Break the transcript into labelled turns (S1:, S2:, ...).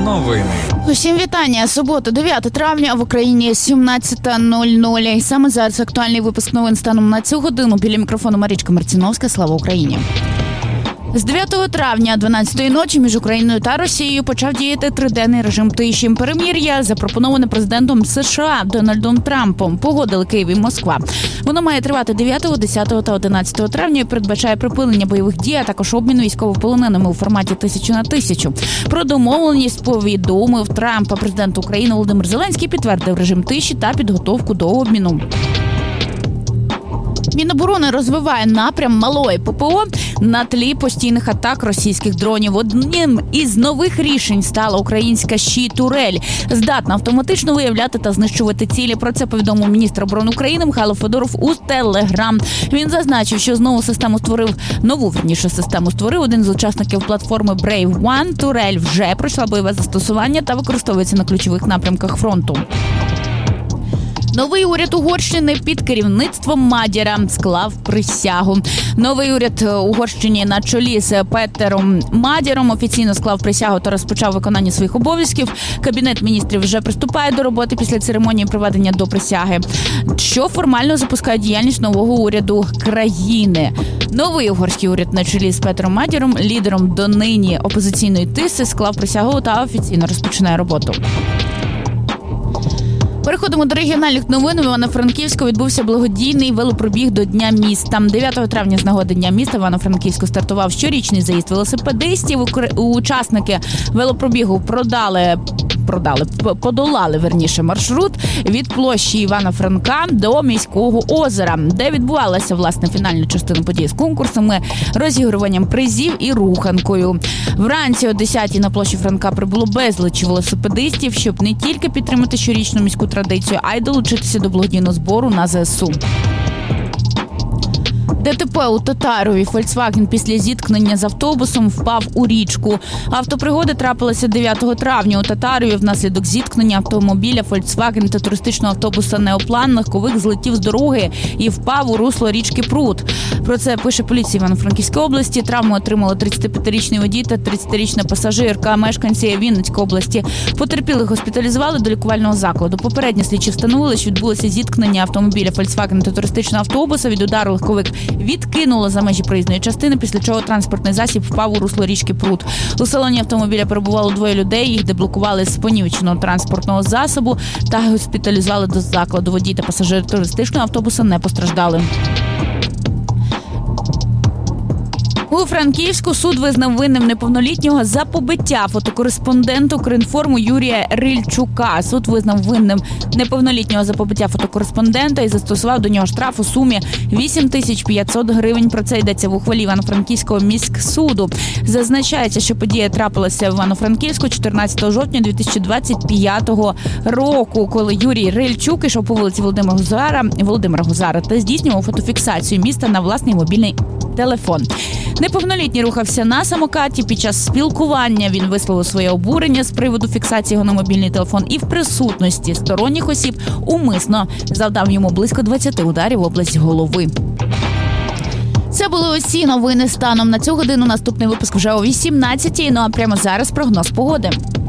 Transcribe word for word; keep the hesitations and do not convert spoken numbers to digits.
S1: Новини.
S2: Усім вітання. Субота, дев'яте травня, в Україні сімнадцята нуль нуль. І саме зараз актуальний випуск новин станом на цю годину. Біля мікрофону Марічка Марціновська. Слава Україні. З дев'ятого травня, дванадцятої ночі, між Україною та Росією почав діяти триденний режим тиші. Перемир'я, запропоноване президентом США Дональдом Трампом, погодили Київ і Москва. Воно має тривати дев'ятого, десятого та одинадцятого травня і передбачає припинення бойових дій, а також обмін військовополоненими у форматі тисячу на тисячу. Про домовленість повідомив Трамп, а президент України Володимир Зеленський підтвердив режим тиші та підготовку до обміну. Міноборони розвиває напрям малої ППО на тлі постійних атак російських дронів. Одним із нових рішень стала українська «Щит-Турель». Здатна автоматично виявляти та знищувати цілі. Про це повідомив міністр оборони України Михайло Федоров у Телеграм. Він зазначив, що знову систему створив, нову, верніше, систему створив один з учасників платформи Brave One. «Турель» вже пройшла бойове застосування та використовується на ключових напрямках фронту. Новий уряд Угорщини під керівництвом Мадяра склав присягу. Новий уряд Угорщини на чолі з Петером Мадяром офіційно склав присягу та розпочав виконання своїх обов'язків. Кабінет міністрів вже приступає до роботи після церемонії проведення до присяги, що формально запускає діяльність нового уряду країни. Новий угорський уряд на чолі з Петером Мадяром, лідером донині опозиційної тиси, склав присягу та офіційно розпочинає роботу. Переходимо до регіональних новин. В Івано-Франківську відбувся благодійний велопробіг до Дня міста. дев'ятого травня з нагоди Дня міста в Івано-Франківську стартував щорічний заїзд велосипедистів. Учасники велопробігу продали, продали, подолали, верніше, маршрут від площі Івана Франка до міського озера, де відбувалася, власне, фінальна частина події з конкурсами, розігруванням призів і руханкою. Вранці о десятій на площі Франка прибуло безліч велосипедистів, щоб не тільки підтримати щорічну міську традицію, а й долучитися до благодійного збору на ЗСУ. ДТП у Татарові. Volkswagen після зіткнення з автобусом впав у річку. Автопригода трапилася дев'ятого травня у Татарові. Внаслідок зіткнення автомобіля Volkswagen та туристичного автобуса «Неоплан» легковик злетів з дороги і впав у русло річки Прут. Про це пише поліція Івано-Франківської області. Травму отримали тридцятип'ятирічний водій та тридцятирічна пасажирка, мешканці Вінницької області. Потерпілих госпіталізували до лікувального закладу. Попередньо слідчі встановили, що відбулося зіткнення автомобіля Volkswagen та туристичного автобуса. Від удару легковик відкинуло за межі проїзної частини, після чого транспортний засіб впав у русло річки Прут. У салоні автомобіля перебувало двоє людей, їх деблокували з понівеченого транспортного засобу та госпіталізували до закладу. Водій та пасажир туристичного автобуса не постраждали. У Франківську суд визнав винним неповнолітнього за побиття фотокореспондента Укрінформу Юрія Рильчука. Суд визнав винним неповнолітнього за побиття фотокореспондента і застосував до нього штраф у сумі вісім тисяч п'ятсот гривень. Про це йдеться в ухвалі Івано-Франківського міськсуду. Зазначається, що подія трапилася в Івано-Франківську чотирнадцятого жовтня дві тисячі двадцять п'ятого року, коли Юрій Рильчук ішов по вулиці Володимира Гузара, Володимира Гузара та здійснював фотофіксацію міста на власний мобільний телефон. Неповнолітній рухався на самокаті. Під час спілкування він висловив своє обурення з приводу фіксації його на мобільний телефон і в присутності сторонніх осіб умисно завдав йому близько двадцяти ударів в область голови. Це були усі новини станом на цю годину. Наступний випуск вже о вісімнадцятій. Ну а прямо зараз прогноз погоди.